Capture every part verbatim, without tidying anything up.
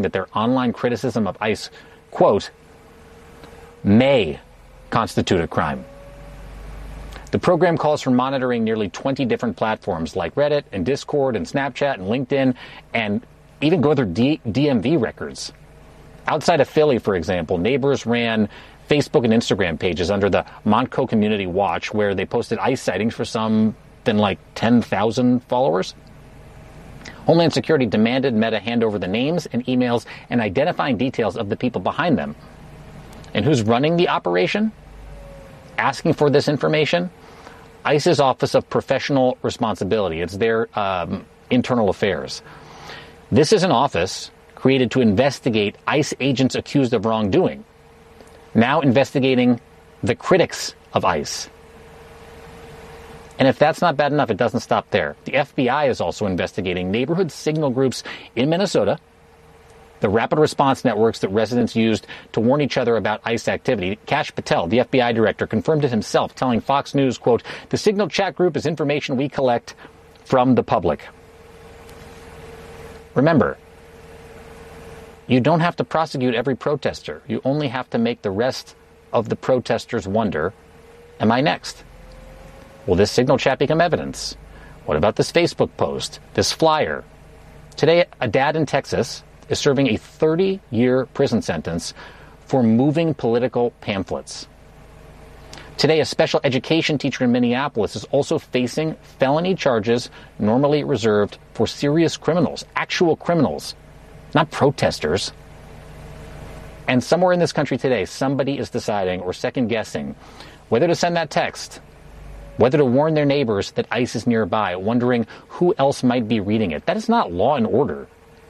that their online criticism of ICE, quote, may constitute a crime. The program calls for monitoring nearly twenty different platforms like Reddit and Discord and Snapchat and LinkedIn, and even go through D- DMV records. Outside of Philly, for example, neighbors ran Facebook and Instagram pages under the Montco Community Watch, where they posted ICE sightings for something like ten thousand followers. Homeland Security demanded Meta hand over the names and emails and identifying details of the people behind them. And who's running the operation? Asking for this information? ICE's Office of Professional Responsibility. It's their um, internal affairs. This is an office created to investigate ICE agents accused of wrongdoing, now investigating the critics of ICE. And if that's not bad enough, it doesn't stop there. The F B I is also investigating neighborhood signal groups in Minnesota, the rapid response networks that residents used to warn each other about ICE activity. Kash Patel, the F B I director, confirmed it himself, telling Fox News, quote, "The signal chat group is information we collect from the public." Remember, you don't have to prosecute every protester. You only have to make the rest of the protesters wonder, am I next? Will this signal chat become evidence? What about this Facebook post, this flyer? Today, a dad in Texas is serving a thirty-year prison sentence for moving political pamphlets. Today, a special education teacher in Minneapolis is also facing felony charges normally reserved for serious criminals, actual criminals, not protesters. And somewhere in this country today, somebody is deciding or second-guessing whether to send that text, whether to warn their neighbors that ICE is nearby, wondering who else might be reading it. That is not law and order.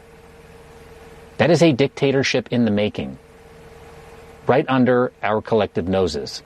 That is a dictatorship in the making, right under our collective noses.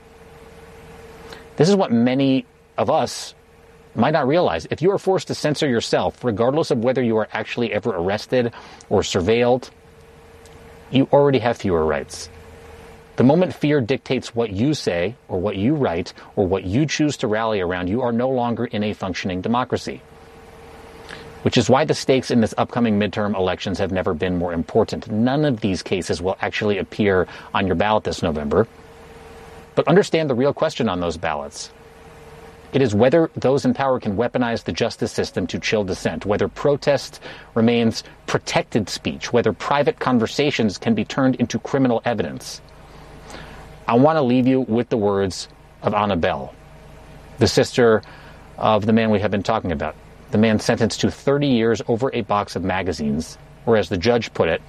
This is what many of us might not realize. If you are forced to censor yourself, regardless of whether you are actually ever arrested or surveilled, you already have fewer rights. The moment fear dictates what you say or what you write or what you choose to rally around, you are no longer in a functioning democracy. Which is why the stakes in this upcoming midterm elections have never been more important. None of these cases will actually appear on your ballot this November. But understand the real question on those ballots. It is whether those in power can weaponize the justice system to chill dissent, whether protest remains protected speech, whether private conversations can be turned into criminal evidence. I want to leave you with the words of Anna Bell, the sister of the man we have been talking about, the man sentenced to thirty years over a box of magazines, or as the judge put it,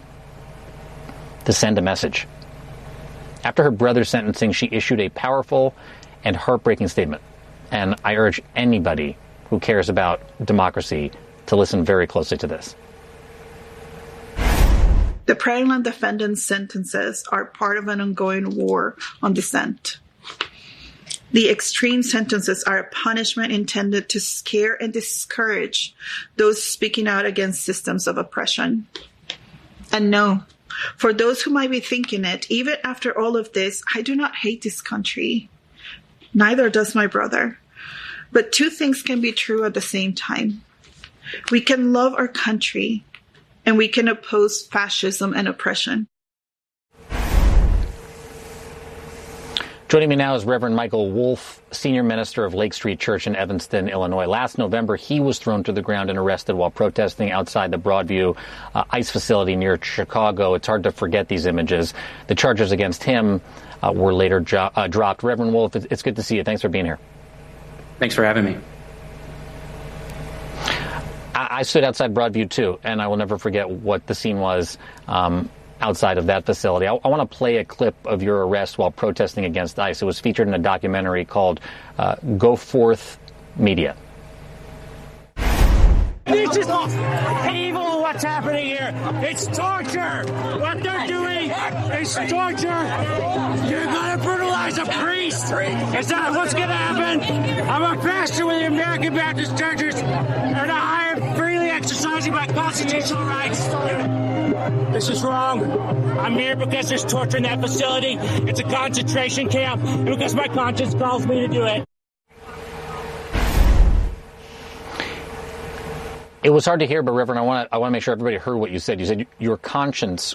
to send a message. After her brother's sentencing, she issued a powerful and heartbreaking statement. And I urge anybody who cares about democracy to listen very closely to this. The Prageland defendants' sentences are part of an ongoing war on dissent. The extreme sentences are a punishment intended to scare and discourage those speaking out against systems of oppression. And no, for those who might be thinking it, even after all of this, I do not hate this country. Neither does my brother. But two things can be true at the same time. We can love our country, and we can oppose fascism and oppression. Joining me now is Reverend Michael Wolf, senior minister of Lake Street Church in Evanston, Illinois. Last November, he was thrown to the ground and arrested while protesting outside the Broadview uh, ICE facility near Chicago. It's hard to forget these images. The charges against him uh, were later jo- uh, dropped. Reverend Wolf, it's good to see you. Thanks for being here. Thanks for having me. I, I stood outside Broadview, too, and I will never forget what the scene was um, outside of that facility. I, I want to play a clip of your arrest while protesting against ICE. It was featured in a documentary called uh, Go Forth Media. This is evil what's happening here. It's torture. What they're doing is torture. You're going to brutalize a priest. Is that what's going to happen? I'm a pastor with the American Baptist Churches, and I am freely exercising my constitutional rights. This is wrong. I'm here because there's torture in that facility. It's a concentration camp, and because my conscience calls me to do it. It was hard to hear, but Reverend, I want to I want to make sure everybody heard what you said. You said your conscience